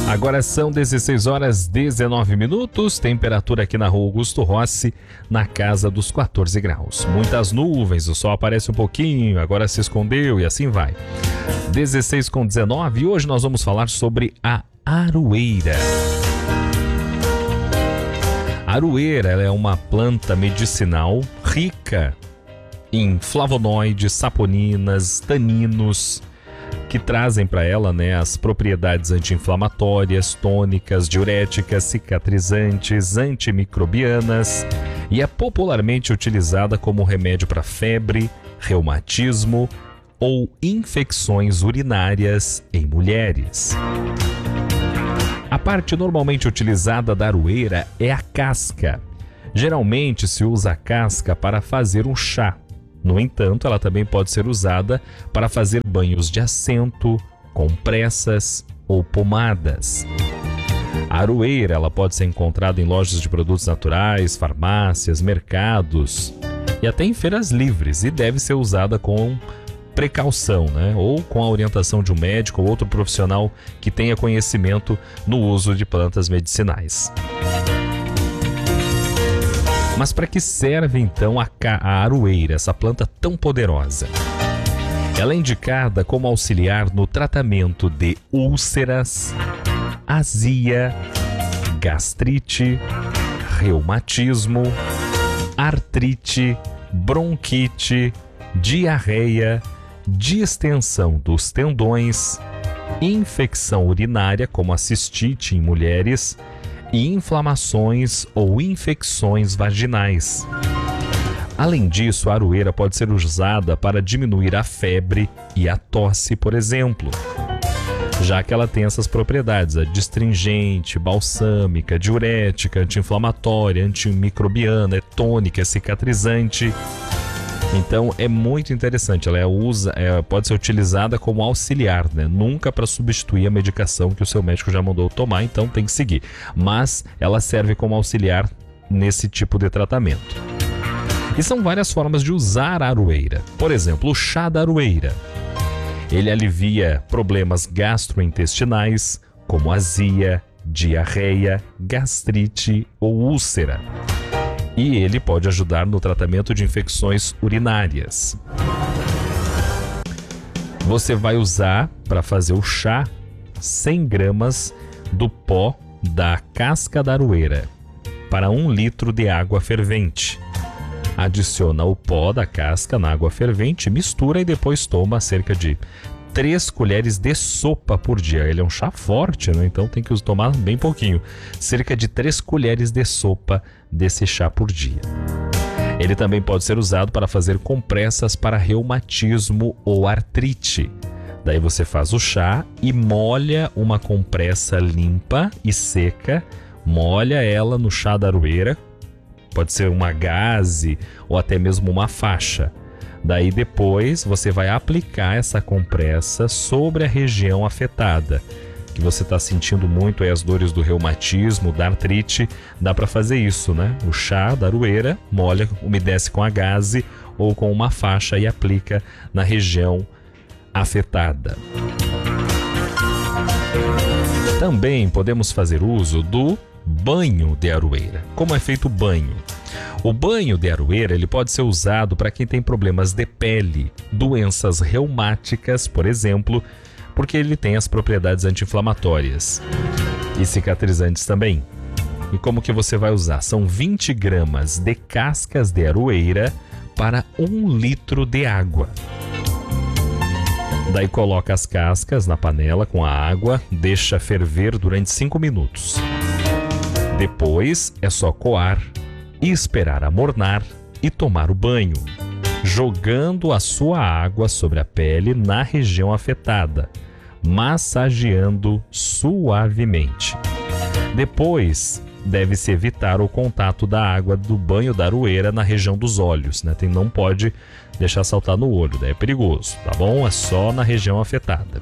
Agora são 16 horas 19 minutos, temperatura aqui na rua Augusto Rossi, na casa dos 14 graus. Muitas nuvens, o sol aparece um pouquinho, agora se escondeu e assim vai. 16:19 e hoje nós vamos falar sobre a aroeira. A aroeira, ela é uma planta medicinal rica em flavonoides, saponinas, taninos, que trazem para ela, as propriedades anti-inflamatórias, tônicas, diuréticas, cicatrizantes, antimicrobianas e é popularmente utilizada como remédio para febre, reumatismo ou infecções urinárias em mulheres. A parte normalmente utilizada da aroeira é a casca. Geralmente se usa a casca para fazer um chá. No entanto, ela também pode ser usada para fazer banhos de assento, compressas ou pomadas. A aroeira ela pode ser encontrada em lojas de produtos naturais, farmácias, mercados e até em feiras livres e deve ser usada com precaução, ou com a orientação de um médico ou outro profissional que tenha conhecimento no uso de plantas medicinais. Mas para que serve então a aroeira, essa planta tão poderosa? Ela é indicada como auxiliar no tratamento de úlceras, azia, gastrite, reumatismo, artrite, bronquite, diarreia, distensão dos tendões, infecção urinária como a cistite em mulheres e inflamações ou infecções vaginais. Além disso, a aroeira pode ser usada para diminuir a febre e a tosse, por exemplo, já que ela tem essas propriedades, adstringente, balsâmica, diurética, anti-inflamatória, antimicrobiana, é tônica, é cicatrizante. Então é muito interessante, ela pode ser utilizada como auxiliar, nunca para substituir a medicação que o seu médico já mandou tomar, então tem que seguir. Mas ela serve como auxiliar nesse tipo de tratamento. E são várias formas de usar a aroeira. Por exemplo, o chá da aroeira. Ele alivia problemas gastrointestinais, como azia, diarreia, gastrite ou úlcera. E ele pode ajudar no tratamento de infecções urinárias. Você vai usar para fazer o chá 100 gramas do pó da casca da aroeira para 1 litro de água fervente. Adiciona o pó da casca na água fervente, mistura e depois toma cerca de 3 colheres de sopa por dia. Ele é um chá forte, então tem que tomar bem pouquinho. Cerca de 3 colheres de sopa desse chá por dia. Ele também pode ser usado para fazer compressas para reumatismo ou artrite. Daí você faz o chá e molha uma compressa limpa e seca, molha ela no chá da aroeira, pode ser uma gaze ou até mesmo uma faixa. Daí depois você vai aplicar essa compressa sobre a região afetada, que você está sentindo muito as dores do reumatismo, da artrite, dá para fazer isso, O chá da aroeira, molha, umedece com a gaze ou com uma faixa e aplica na região afetada. Também podemos fazer uso do banho de aroeira. Como é feito o banho? O banho de aroeira ele pode ser usado para quem tem problemas de pele, doenças reumáticas, por exemplo, porque ele tem as propriedades anti-inflamatórias e cicatrizantes também. E como que você vai usar? São 20 gramas de cascas de aroeira para 1 litro de água. Daí coloca as cascas na panela com a água, deixa ferver durante 5 minutos. Depois é só coar e esperar amornar e tomar o banho, jogando a sua água sobre a pele na região afetada, massageando suavemente. Depois, deve-se evitar o contato da água do banho da aroeira na região dos olhos, Não pode deixar saltar no olho, daí é perigoso, tá bom? É só na região afetada.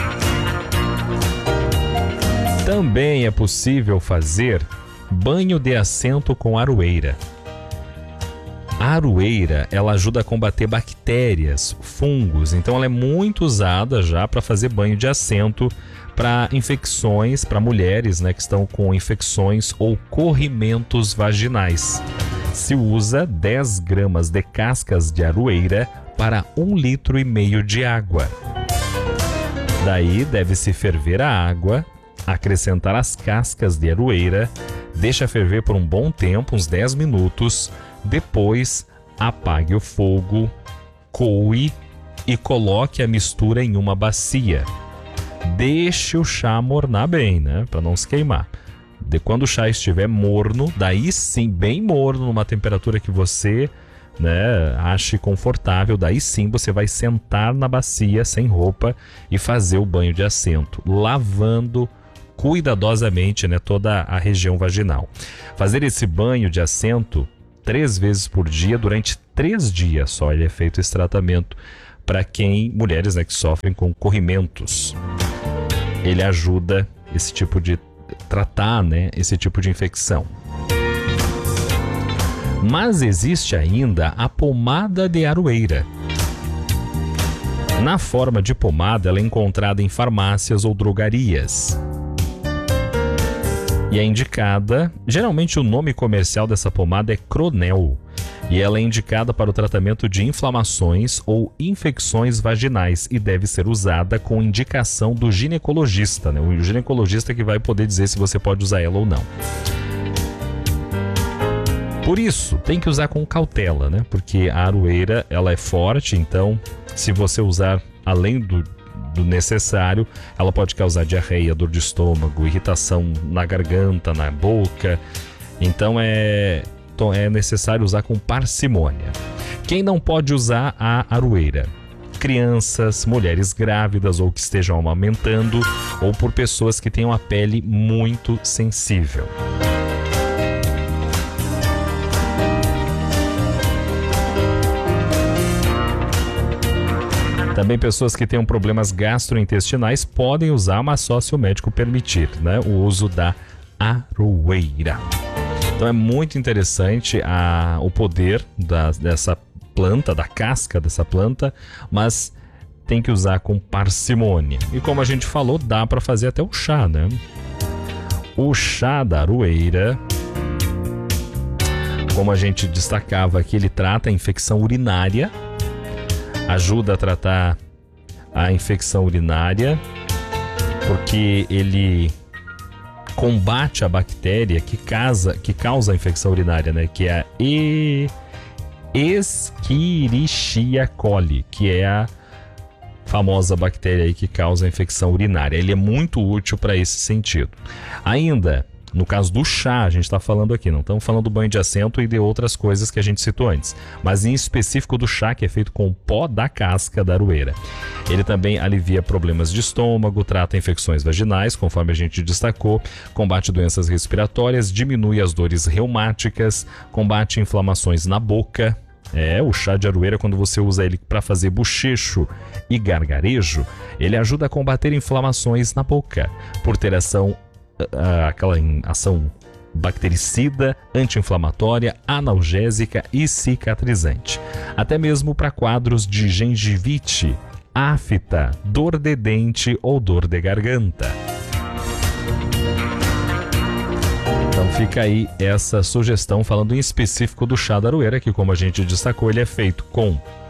Também é possível fazer banho de assento com aroeira. A aroeira, ela ajuda a combater bactérias, fungos, então ela é muito usada já para fazer banho de assento para infecções, para mulheres, né, que estão com infecções ou corrimentos vaginais. Se usa 10 gramas de cascas de aroeira para 1,5 litro de água. Daí deve-se ferver a água, acrescentar as cascas de aroeira, deixa ferver por um bom tempo, uns 10 minutos, depois apague o fogo, coe e coloque a mistura em uma bacia. Deixe o chá mornar bem, né, para não se queimar. Quando o chá estiver morno, daí sim, bem morno, numa temperatura que você, né, ache confortável, daí sim você vai sentar na bacia sem roupa e fazer o banho de assento, lavando cuidadosamente, né, toda a região vaginal. Fazer esse banho de assento 3 vezes por dia durante 3 dias só. Ele é feito esse tratamento para mulheres, né, que sofrem com corrimentos. Ele ajuda esse tipo de tratar, né, esse tipo de infecção. Mas existe ainda a pomada de aroeira. Na forma de pomada, ela é encontrada em farmácias ou drogarias. E é indicada, geralmente o nome comercial dessa pomada é Cronel, e ela é indicada para o tratamento de inflamações ou infecções vaginais e deve ser usada com indicação do ginecologista, né? O ginecologista que vai poder dizer se você pode usar ela ou não. Por isso, tem que usar com cautela, né? Porque a aroeira, ela é forte, então se você usar além do necessário, ela pode causar diarreia, dor de estômago, irritação na garganta, na boca. Então é necessário usar com parcimônia. Quem não pode usar a aroeira? Crianças, mulheres grávidas ou que estejam amamentando, ou por pessoas que tenham a pele muito sensível. Também pessoas que tenham problemas gastrointestinais podem usar, mas só se o médico permitir, né, o uso da aroeira. Então é muito interessante o poder dessa planta, da casca dessa planta, mas tem que usar com parcimônia. E como a gente falou, dá para fazer até o chá, né? O chá da aroeira, como a gente destacava aqui, ele trata a infecção urinária, ajuda a tratar a infecção urinária, porque ele combate a bactéria que causa a infecção urinária, né? Que é a Escherichia coli, que é a famosa bactéria aí que causa a infecção urinária. Ele é muito útil para esse sentido. Ainda, no caso do chá, a gente está falando aqui, não estamos falando do banho de assento e de outras coisas que a gente citou antes, mas em específico do chá, que é feito com o pó da casca da aroeira. Ele também alivia problemas de estômago, trata infecções vaginais, conforme a gente destacou, combate doenças respiratórias, diminui as dores reumáticas, combate inflamações na boca. O chá de aroeira, quando você usa ele para fazer bochecho e gargarejo, ele ajuda a combater inflamações na boca, por ter aquela ação bactericida, anti-inflamatória, analgésica e cicatrizante. Até mesmo para quadros de gengivite, afta, dor de dente ou dor de garganta. Então fica aí essa sugestão falando em específico do chá da aroeira, que como a gente destacou, ele é feito com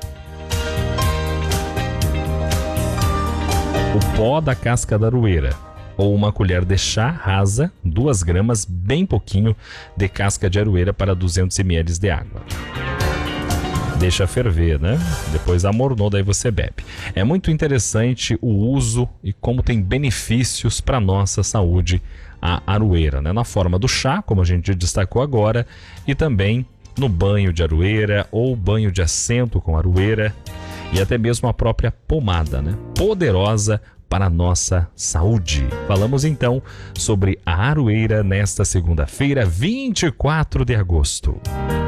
o pó da casca da aroeira, ou uma colher de chá rasa, 2 gramas, bem pouquinho, de casca de aroeira para 200 ml de água. Deixa ferver, né? Depois amornou, daí você bebe. É muito interessante o uso e como tem benefícios para a nossa saúde a aroeira, né? Na forma do chá, como a gente destacou agora, e também no banho de aroeira ou banho de assento com aroeira, e até mesmo a própria pomada, né? Poderosa para a nossa saúde. Falamos então sobre a aroeira nesta segunda-feira, 24 de agosto.